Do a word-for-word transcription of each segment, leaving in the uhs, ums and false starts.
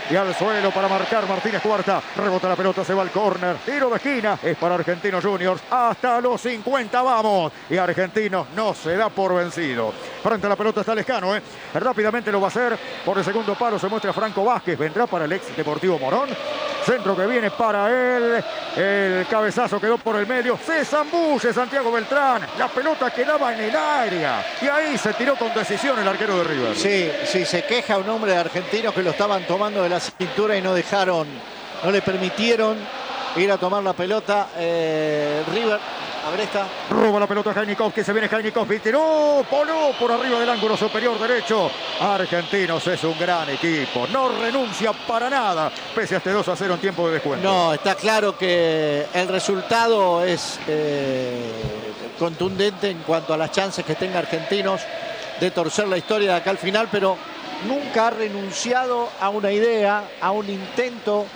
y al suelo para marcar Martínez Cuarta. Rebota la pelota, se va al córner. Tiro de esquina, es para Argentinos Juniors. Hasta los cincuenta vamos. Y Argentinos no se da por vencido. Frente a la pelota está Lescano, ¿eh? Rápidamente lo va a hacer. Por el segundo palo se muestra Franco Vázquez. Vendrá para el ex Deportivo Morón. Centro que viene para él. El cabezazo quedó por el medio. Se zambulle Santiago Beltrán. La pelota quedaba en el área. Y ahí se tiró con decisión el arquero de River. Sí, sí, se queja un hombre de Argentinos que lo estaban tomando de la cintura y no dejaron, no le permitieron ir a tomar la pelota. Eh, River, a ver esta. Roba la pelota Jainikov, que se viene Jainikov. Y tiró, voló por arriba del ángulo superior derecho. Argentinos es un gran equipo. No renuncia para nada, pese a este dos a cero en tiempo de descuento. No, está claro que el resultado es eh, contundente en cuanto a las chances que tenga Argentinos de torcer la historia de acá al final, pero nunca ha renunciado a una idea, a un intento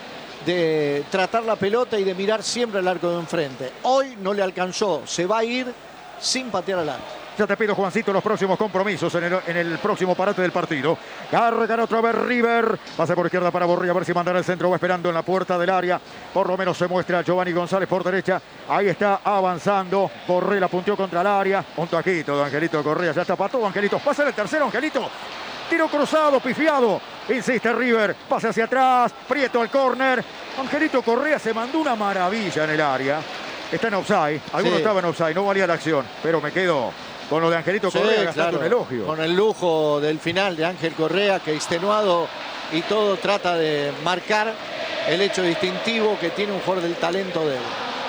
de tratar la pelota y de mirar siempre el arco de enfrente. Hoy no le alcanzó, se va a ir sin patear al arco. Ya te pido, Juancito, los próximos compromisos en el, en el próximo parate del partido. Cargan otra vez River. Pasa por izquierda para Borri, a ver si mandará el centro. Va esperando en la puerta del área. Por lo menos se muestra Giovanni González por derecha. Ahí está avanzando. Borri la punteó contra el área. Un taquito de Angelito Correa. Ya está para todo, Angelito. Pasa el tercero, Angelito. Tiro cruzado, pifiado. Insiste River. Pase hacia atrás. Prieto al córner. Angelito Correa se mandó una maravilla en el área. Está en offside. Alguno Sí. estaba en offside. No valía la acción. Pero me quedo con lo de Angelito Sí, Correa, gastando claro, un elogio. con el lujo del final de Ángel Correa, que extenuado y todo trata de marcar el hecho distintivo que tiene un jugador del talento de él.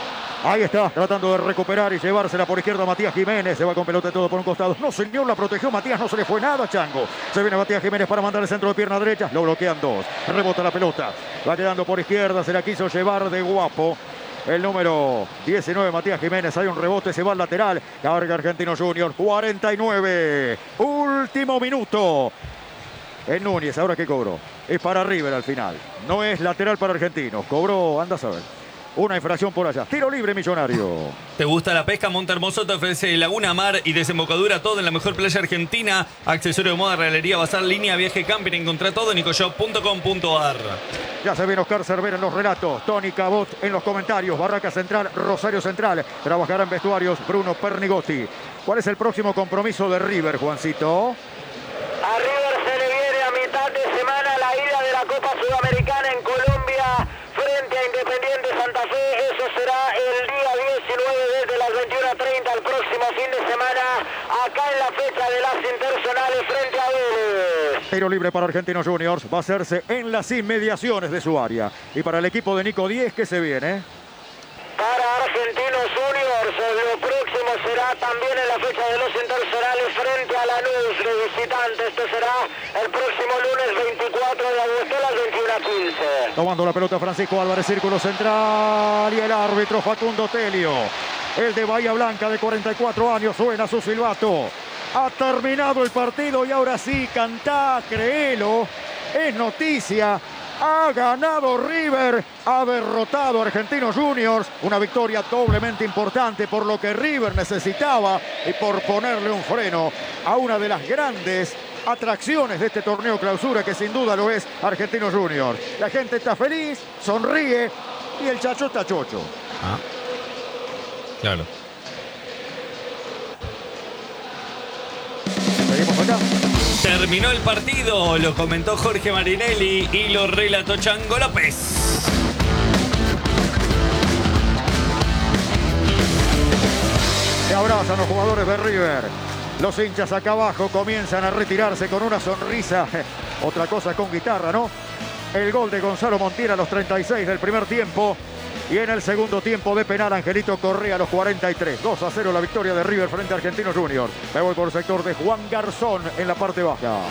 Ahí está, tratando de recuperar y llevársela por izquierda Matías Jiménez. Se va con pelota de todo por un costado. No, señor, la protegió Matías, no se le fue nada, Chango. Se viene Matías Jiménez para mandar el centro de pierna derecha. Lo bloquean dos. Rebota la pelota. Va quedando por izquierda, se la quiso llevar de guapo el número diecinueve, Matías Jiménez. Hay un rebote, se va al lateral. Carga Argentinos Juniors, cuarenta y nueve. Último minuto. En Núñez, ¿ahora qué cobró? Es para River al final. No es lateral para Argentinos. Cobró, anda a saber. Una infracción por allá. Tiro libre, Millonario. ¿Te gusta la pesca? Monte Hermoso te ofrece Laguna Mar y desembocadura, todo en la mejor playa argentina. Accesorio de moda, realería, bazar, línea, viaje, camping. Encontrá todo en nicoshop punto com punto ar. Ya se viene Oscar Cervera en los relatos. Tony Cabot en los comentarios. Barraca Central, Rosario Central. Trabajará en vestuarios Bruno Pernigotti. ¿Cuál es el próximo compromiso de River, Juancito? A River se le viene a mitad de semana la ida de la Copa Sudamericana en Colombia frente a Independiente Santa Fe. Eso será el día diecinueve desde las veintiuna treinta el próximo fin de semana, acá en la fecha de las internacionales frente a Vélez. Tiro libre para Argentinos Juniors. Va a hacerse en las inmediaciones de su área. Y para el equipo de Nico Díez, ¿qué se viene? Para Argentinos Juniors, lo próximo será también en la fecha de los internacionales frente a Lanús de visitante. Esto será el próximo lunes veinticuatro de agosto a las veintiuna quince. Tomando la pelota Francisco Álvarez, círculo central. Y el árbitro Facundo Telio. El de Bahía Blanca, de cuarenta y cuatro años, suena su silbato. Ha terminado el partido y ahora sí, cantá, créelo. Es noticia. Ha ganado River, ha derrotado a Argentinos Juniors. Una victoria doblemente importante por lo que River necesitaba y por ponerle un freno a una de las grandes atracciones de este torneo clausura, que sin duda lo es Argentinos Juniors. La gente está feliz, sonríe y el chacho está chocho. Ah, claro. Seguimos acá. Terminó el partido, lo comentó Jorge Marinelli y lo relató Chango López. Se abrazan los jugadores de River. Los hinchas acá abajo comienzan a retirarse con una sonrisa. Otra cosa con guitarra, ¿no? El gol de Gonzalo Montiel a los treinta y seis del primer tiempo. Y en el segundo tiempo de penal, Angelito Correa a los cuarenta y tres. dos a cero la victoria de River frente a Argentinos Juniors. Me voy por el sector de Juan Garzón en la parte baja.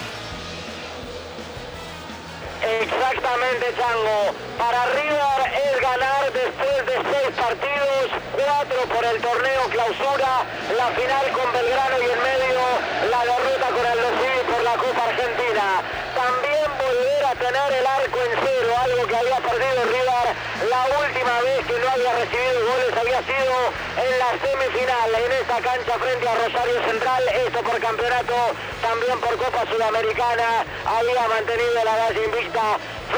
Exactamente, Chango. Para River es ganar después de seis partidos, cuatro por el torneo clausura, la final con Belgrano y en medio la derrota con el Civil por la Copa Argentina. También volver a tener el arco en cero, algo que había perdido River la última vez que no había recibido goles, había sido en la semifinal, en esa cancha frente a Rosario Central. Esto por campeonato, también por Copa Sudamericana, había mantenido la valla invicta